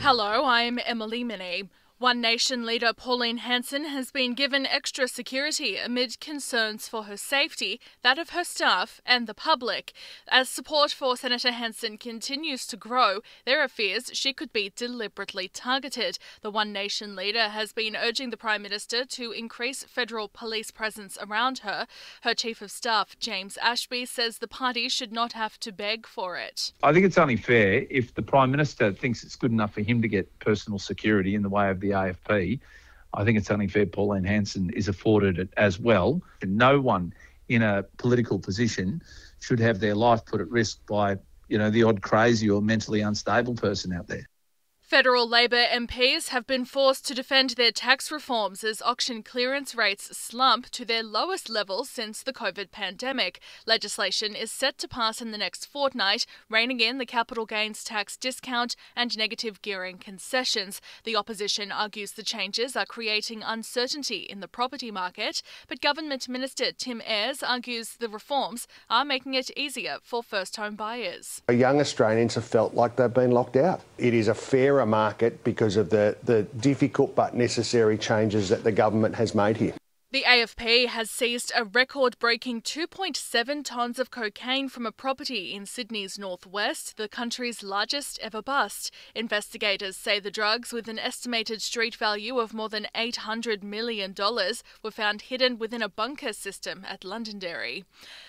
Hello, I'm Emily Minnie. One Nation leader Pauline Hanson has been given extra security amid concerns for her safety, that of her staff and the public. As support for Senator Hanson continues to grow, there are fears she could be deliberately targeted. The One Nation leader has been urging the Prime Minister to increase federal police presence around her. Her Chief of Staff, James Ashby, says the party should not have to beg for it. I think it's only fair if the Prime Minister thinks it's good enough for him to get personal security in the way of the AFP. I think it's only fair Pauline Hanson is afforded it as well. No one in a political position should have their life put at risk by, the odd crazy or mentally unstable person out there. Federal Labor MPs have been forced to defend their tax reforms as auction clearance rates slump to their lowest levels since the COVID pandemic. Legislation is set to pass in the next fortnight, reining in the capital gains tax discount and negative gearing concessions. The opposition argues the changes are creating uncertainty in the property market, but Government Minister Tim Ayres argues the reforms are making it easier for first-home buyers. Young Australians have felt like they've been locked out. It is a fairer market because of the difficult but necessary changes that the government has made here. The AFP has seized a record-breaking 2.7 tonnes of cocaine from a property in Sydney's northwest, the country's largest ever bust. Investigators say the drugs, with an estimated street value of more than $800 million, were found hidden within a bunker system at Londonderry.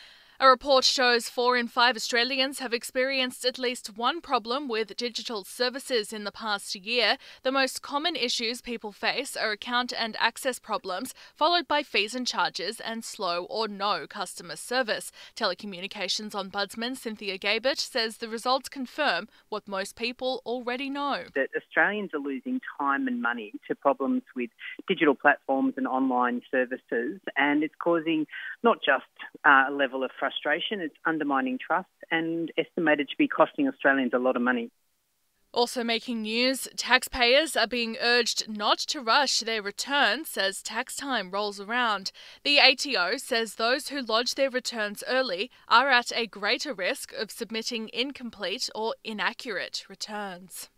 A report shows 4 in 5 Australians have experienced at least one problem with digital services in the past year. The most common issues people face are account and access problems, followed by fees and charges and slow or no customer service. Telecommunications Ombudsman Cynthia Gabert says the results confirm what most people already know. That Australians are losing time and money to problems with digital platforms and online services, and it's causing not just a level of frustration, it's undermining trust and estimated to be costing Australians a lot of money. Also making news, taxpayers are being urged not to rush their returns as tax time rolls around. The ATO says those who lodge their returns early are at a greater risk of submitting incomplete or inaccurate returns.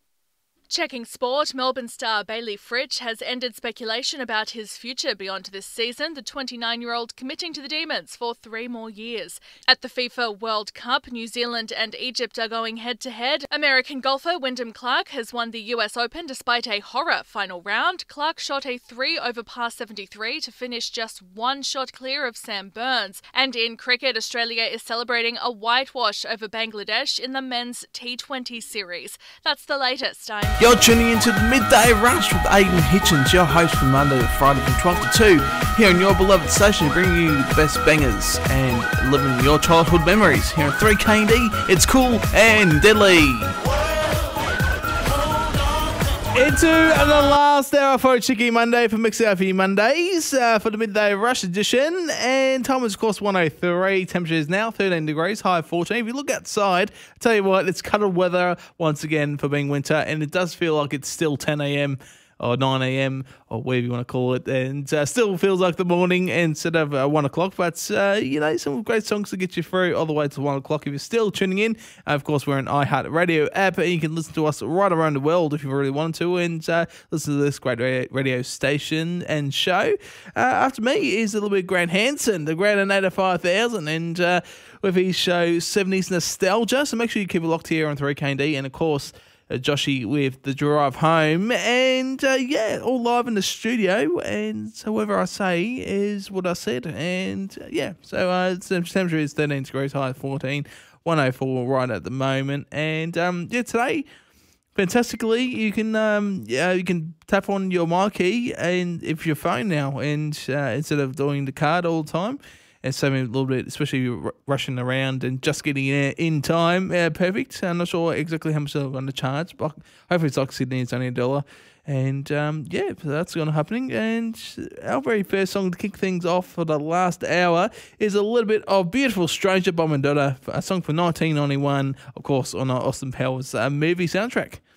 Checking sport, Melbourne star Bailey Fritsch has ended speculation about his future beyond this season, the 29-year-old committing to the Demons for 3 more years. At the FIFA World Cup, New Zealand and Egypt are going head-to-head. American golfer Wyndham Clark has won the US Open despite a horror final round. Clark shot a 3 over par 73 to finish just 1 shot clear of Sam Burns. And in cricket, Australia is celebrating a whitewash over Bangladesh in the men's T20 series. That's the latest. You're tuning into the Midday Rush with Aidan Hitchens, your host from Monday to Friday from 12 to 2, here on your beloved station, bringing you the best bangers and living your childhood memories. Here on 3KD, it's cool and deadly. Into the last hour for Chicky Monday for Mix Out for You Mondays for the Midday Rush edition. And time is, of course, 1:03. Temperature is now 13 degrees, high of 14. If you look outside, I tell you what, it's cuddled weather once again for being winter. And it does feel like it's still 10 a.m. or 9 a.m. or whatever you want to call it, and still feels like the morning instead of 1 o'clock, but some great songs to get you through all the way to 1 o'clock if you're still tuning in. Of course, we're an iHeart Radio app, and you can listen to us right around the world if you really want to, and listen to this great radio station and show. After me is a little bit of Grant Hanson, the Granator 5000, and with his show 70s Nostalgia, so make sure you keep it locked here on 3KD, and of course, Joshy with The Drive Home, and all live in the studio, and so whatever I say is what I said, and so the temperature is 13 degrees, high of 14, 104 right at the moment, and today, fantastically, you can tap on your marquee and if your phone now, and instead of doing the card all the time. And so a little bit, especially if you're rushing around and just getting in time. Perfect. I'm not sure exactly how much they're going to charge, but hopefully it's like Sydney, it's only $1. And so that's going to happening. And our very first song to kick things off for the last hour is a little bit of Beautiful Stranger by Madonna, a song from 1991, of course, on our Austin Powers movie soundtrack.